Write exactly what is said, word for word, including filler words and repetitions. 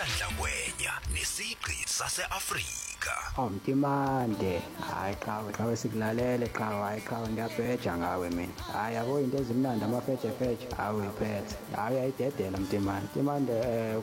uNhlanhla Ngwenya nesigqi sase-Afrika. Oh Mtimande, hayi qhawe qhawe sikulalele qhawe, hayi qhawe ngiyabheja ngawe mina. Hayi yabo into ezimnandi amafethe fethe, hawu iphethe. Hayi ayidedela Mtimande. Mtimande eh